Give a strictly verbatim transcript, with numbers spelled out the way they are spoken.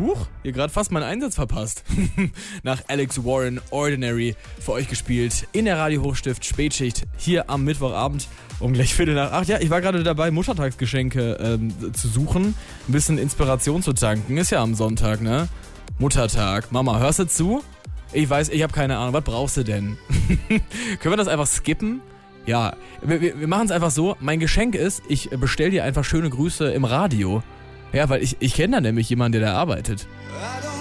Huch, hier gerade fast meinen Einsatz verpasst. Nach Alex Warren, Ordinary, für euch gespielt in der Radio Hochstift Spätschicht hier am Mittwochabend um gleich Viertel nach acht. Ja, ich war gerade dabei, Muttertagsgeschenke ähm, zu suchen, ein bisschen Inspiration zu tanken. Ist ja am Sonntag, ne? Muttertag. Mama, hörst du zu? Ich weiß, ich habe keine Ahnung. Was brauchst du denn? Können wir das einfach skippen? Ja, wir, wir, wir machen es einfach so. Mein Geschenk ist, ich bestell dir einfach schöne Grüße im Radio. Ja, weil ich, ich kenne da nämlich jemanden, der da arbeitet.